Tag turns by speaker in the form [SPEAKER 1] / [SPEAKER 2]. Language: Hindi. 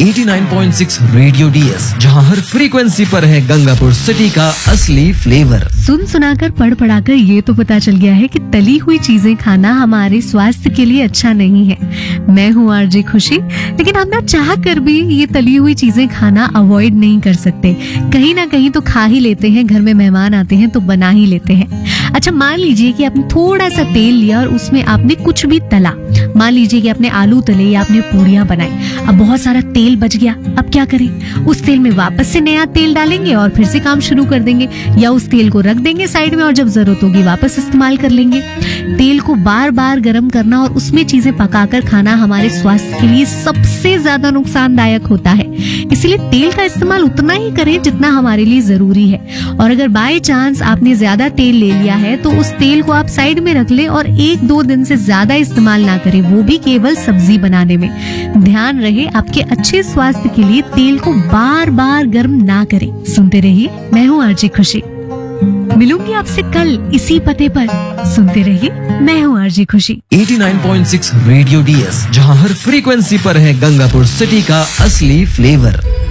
[SPEAKER 1] 89.6 रेडियो डीएस, जहां हर फ्रीक्वेंसी पर है गंगापुर सिटी का असली फ्लेवर।
[SPEAKER 2] सुन सुनाकर पढ़ पढ़ाकर ये तो पता चल गया है कि तली हुई चीजें खाना हमारे स्वास्थ्य के लिए अच्छा नहीं है। मैं हूँ आरजे खुशी, लेकिन हम ना चाह कर भी ये तली हुई चीजें खाना अवॉइड नहीं कर सकते। कहीं ना कहीं तो खा ही लेते हैं, घर में मेहमान आते हैं तो बना ही लेते हैं। अच्छा, मान लीजिए कि आपने थोड़ा सा तेल लिया और उसमें आपने कुछ भी तला। मान लीजिए कि आपने आलू तले या आपने पूरियां बनाई। अब बहुत सारा तेल बच गया, अब क्या करें? उस तेल में वापस से नया तेल डालेंगे और फिर से काम शुरू कर देंगे, या उस तेल को रख देंगे साइड में और जब जरूरत होगी वापस इस्तेमाल कर लेंगे। तेल को बार बार गर्म करना और उसमें चीजें पकाकर खाना हमारे स्वास्थ्य के लिए सबसे ज्यादा नुकसानदायक होता है। इसलिए तेल का इस्तेमाल उतना ही करें जितना हमारे लिए जरूरी है। और अगर बाय चांस आपने ज्यादा तेल ले लिया है तो उस तेल को आप साइड में रख ले और 1-2 दिन से ज्यादा इस्तेमाल ना करें, वो भी केवल सब्जी बनाने में। ध्यान रहे, आपके अच्छे स्वास्थ्य के लिए तेल को बार बार गर्म ना करें। सुनते रहिए, मैं हूँ आरजे खुशी। मिलूंगी आपसे कल इसी पते पर। सुनते रहिए, मैं हूँ आरजे खुशी।
[SPEAKER 1] 89.6 रेडियो डीएस, जहां हर फ्रीक्वेंसी पर है गंगापुर सिटी का असली फ्लेवर।